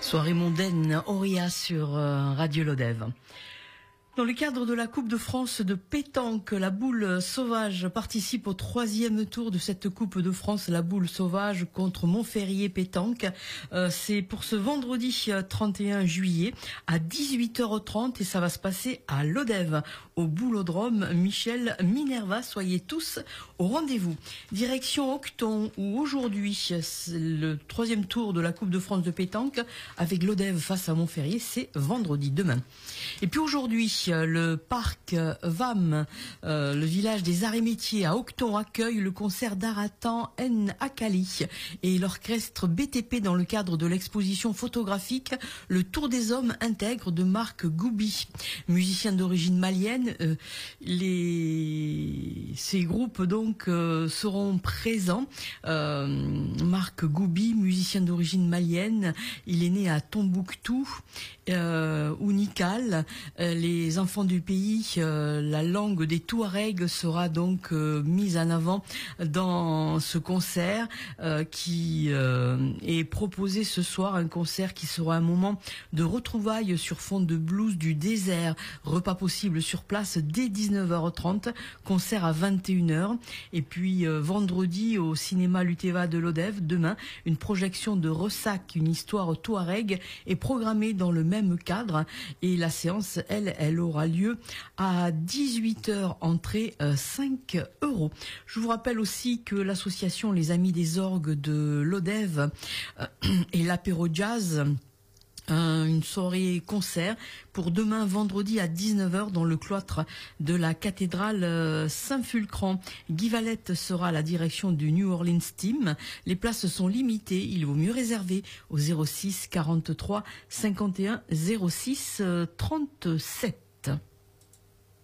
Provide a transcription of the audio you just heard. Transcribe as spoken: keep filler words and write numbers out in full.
Soirée mondaine Auria sur euh, Radio Lodève. Dans le cadre de la Coupe de France de pétanque, la boule sauvage participe au troisième tour de cette Coupe de France, la boule sauvage contre Montferrier pétanque. Euh, c'est pour ce vendredi trente et un juillet à dix-huit heures trente et ça va se passer à Lodève, au boulodrome Michel Minerva. Soyez tous au rendez-vous. Direction Octon, où aujourd'hui, c'est le troisième tour de la Coupe de France de pétanque avec Lodève face à Montferrier, c'est vendredi, demain. Et puis aujourd'hui, le parc V A M, euh, le village des arts et métiers à Octon, accueille le concert d'Aratan N Akali et l'orchestre B T P dans le cadre de l'exposition photographique Le Tour des Hommes intègre de Marc Goubi. Musicien d'origine malienne, euh, les... ces groupes donc euh, seront présents. Euh, Marc Goubi, musicien d'origine malienne, il est né à Tombouctou, euh, Unikal. Euh, les enfants du pays, euh, la langue des Touaregs sera donc euh, mise en avant dans ce concert euh, qui euh, est proposé ce soir, un concert qui sera un moment de retrouvailles sur fond de blues du désert. Repas possible sur place dès dix-neuf heures trente, concert à vingt et une heures, et puis euh, vendredi au cinéma Luteva de Lodève, demain, une projection de Ressac, une histoire touareg est programmée dans le même cadre, et la séance, elle, elle aura lieu à dix-huit heures, entrée euh, cinq euros. Je vous rappelle aussi que l'association Les Amis des Orgues de Lodève euh, et l'apéro jazz, euh, une soirée concert pour demain vendredi à dix-neuf heures dans le cloître de la cathédrale euh, Saint-Fulcran. Guy Valette sera à la direction du New Orleans Team. Les places sont limitées, il vaut mieux réserver au zéro six quarante-trois cinquante et un zéro six trente-sept.